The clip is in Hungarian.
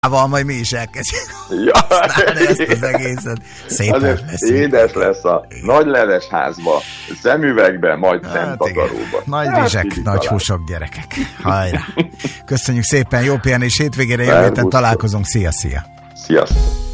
majd mi is elkezdjük használni ezt az egészet. Szépen lesz. Édes lesz a nagy leves házba, szemüvegben, majd szemtakaróba. Nagy rizsek, nagy húsok, gyerekek. Hajrá! Köszönjük szépen, jó pihenés hétvégére, jövő héten találkozunk. Szia! Sziasztok!